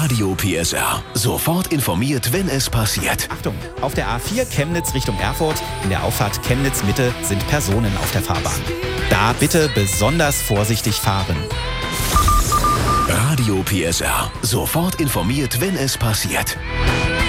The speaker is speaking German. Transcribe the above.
Radio PSR. Sofort informiert, wenn es passiert. Achtung, auf der A4 Chemnitz Richtung Erfurt, in der Auffahrt Chemnitz Mitte sind Personen auf der Fahrbahn. Da bitte besonders vorsichtig fahren. Radio PSR. Sofort informiert, wenn es passiert.